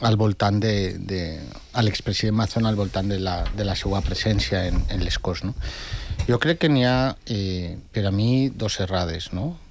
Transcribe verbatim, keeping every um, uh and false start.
al voltant de, de, a l'expresident Mazón al voltant de la, de la seva presència en, en les Corts, no? Jo crec que n'hi ha, eh, per a mi, dos errades, no?